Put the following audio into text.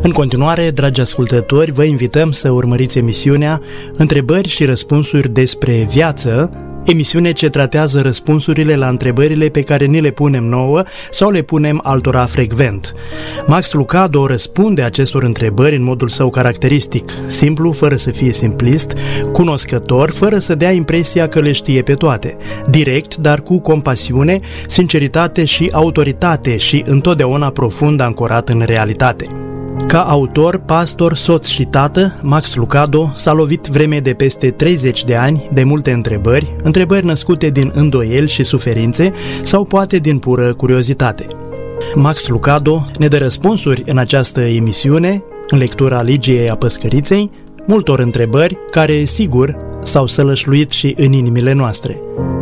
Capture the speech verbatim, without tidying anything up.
În continuare, dragi ascultători, vă invităm să urmăriți emisiunea Întrebări și răspunsuri despre viață, emisiune ce tratează răspunsurile la întrebările pe care ni le punem nouă sau le punem altora frecvent. Max Lucado răspunde acestor întrebări în modul său caracteristic, simplu, fără să fie simplist, cunoscător, fără să dea impresia că le știe pe toate, direct, dar cu compasiune, sinceritate și autoritate și întotdeauna profund ancorat în realitate. Ca autor, pastor, soț și tată, Max Lucado s-a lovit vreme de peste treizeci de ani de multe întrebări, întrebări născute din îndoieli și suferințe sau poate din pură curiozitate. Max Lucado ne dă răspunsuri în această emisiune, în lectura Ligiei a Păscăriței, multor întrebări care, sigur, s-au sălășluit și în inimile noastre.